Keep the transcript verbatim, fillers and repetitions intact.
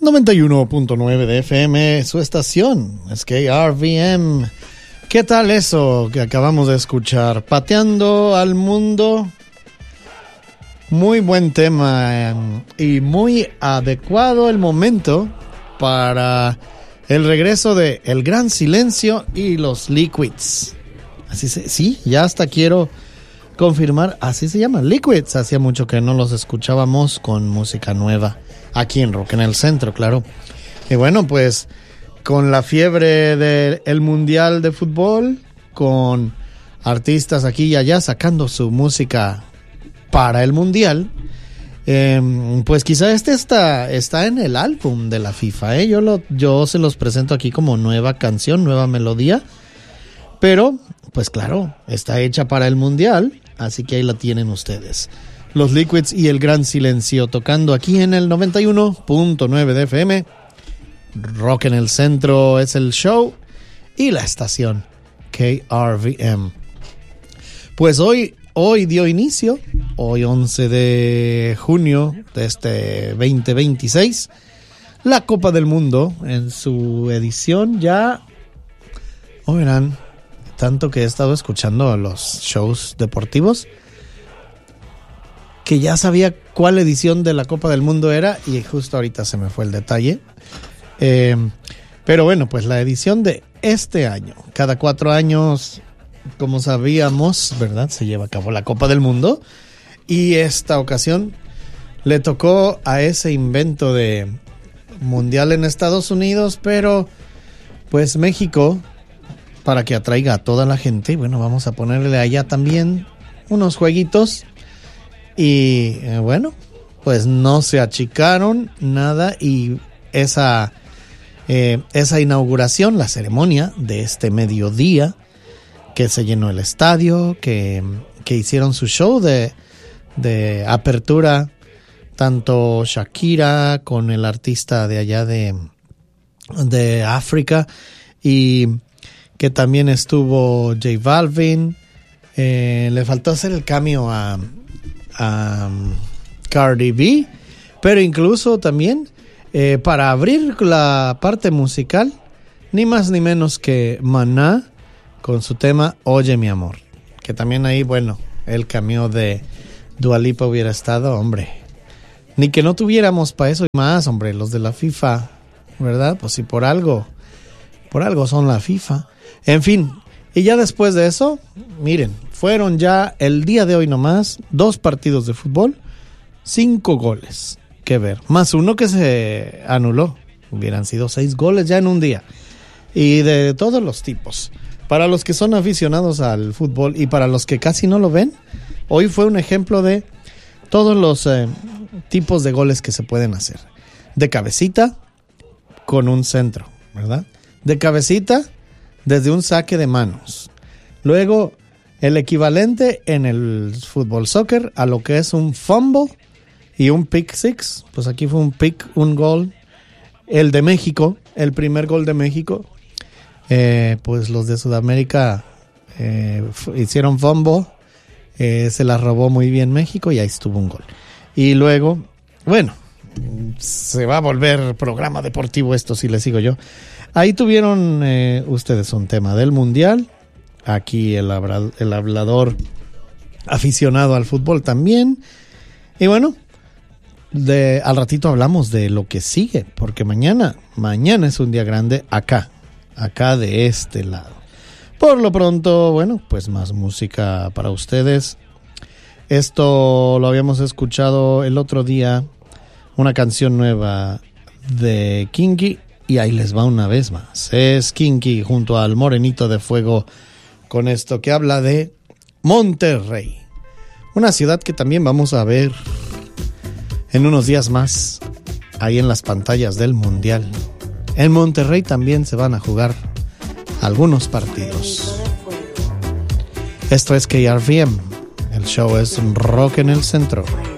noventa y uno punto nueve de F M, su estación es K R V M. ¿Qué tal eso que acabamos de escuchar? Pateando al mundo. Muy buen tema eh, y muy adecuado el momento para el regreso de El Gran Silencio y los Liquids. Así se, sí, ya hasta quiero confirmar, así se llama, Liquids. Hacía mucho que no los escuchábamos con música nueva aquí en Rock en el Centro, claro. Y bueno, pues con la fiebre del Mundial de Fútbol, con artistas aquí y allá sacando su música para el Mundial, eh, pues quizá este está, está en el álbum de la FIFA, ¿eh? Yo, lo, yo se los presento aquí como nueva canción, nueva melodía, pero pues claro, está hecha para el Mundial, así que ahí la tienen ustedes. Los Liquids y El Gran Silencio tocando aquí en el noventa y uno punto nueve de F M. Rock en el Centro es el show y la estación K R V M. Pues hoy, hoy dio inicio, hoy once de junio de este veinte veintiséis, la Copa del Mundo en su edición ya, oh, verán, tanto que he estado escuchando los shows deportivos, que ya sabía cuál edición de la Copa del Mundo era y justo ahorita se me fue el detalle. Eh, pero bueno, pues la edición de este año, cada cuatro años, como sabíamos, ¿verdad? Se lleva a cabo la Copa del Mundo y esta ocasión le tocó a ese invento de mundial en Estados Unidos, pero pues México, para que atraiga a toda la gente, bueno, vamos a ponerle allá también unos jueguitos. Y eh, bueno, pues no se achicaron nada y esa, eh, esa inauguración, la ceremonia de este mediodía, que se llenó el estadio, que, que hicieron su show de, de apertura, tanto Shakira con el artista de allá de, de África, y que también estuvo J Balvin. Eh, le faltó hacer el cameo a... Um, Cardi B, pero incluso también eh, para abrir la parte musical, ni más ni menos que Maná con su tema Oye mi amor, que también ahí, bueno, el cameo de Dua Lipa hubiera estado, hombre, ni que no tuviéramos para eso y más, hombre, los de la FIFA, ¿verdad? Pues si por algo, por algo son la FIFA, en fin. Y ya después de eso, miren, fueron ya el día de hoy nomás dos partidos de fútbol, cinco goles que ver, más uno que se anuló. Hubieran sido seis goles ya en un día. Y de todos los tipos. Para los que son aficionados al fútbol y para los que casi no lo ven, hoy fue un ejemplo de todos los eh, tipos de goles que se pueden hacer. De cabecita, con un centro, ¿verdad? De cabecita, desde un saque de manos. Luego, el equivalente en el fútbol soccer a lo que es un fumble y un pick six. Pues aquí fue un pick, un gol. El de México, el primer gol de México. Eh, pues los de Sudamérica eh, f- hicieron fumble. Eh, se la robó muy bien México y ahí estuvo un gol. Y luego, bueno, se va a volver programa deportivo esto si le sigo yo. Ahí tuvieron eh, ustedes un tema del Mundial. Aquí el, abra, el hablador aficionado al fútbol también. Y bueno, de, al ratito hablamos de lo que sigue. Porque mañana, mañana es un día grande acá. Acá de este lado. Por lo pronto, bueno, pues más música para ustedes. Esto lo habíamos escuchado el otro día. Una canción nueva de Kinky. Y ahí les va una vez más. Es Kinky junto al Morenito de Fuego con esto que habla de Monterrey. Una ciudad que también vamos a ver en unos días más ahí en las pantallas del Mundial. En Monterrey también se van a jugar algunos partidos. Esto es K R V M. El show es Rock en el Centro.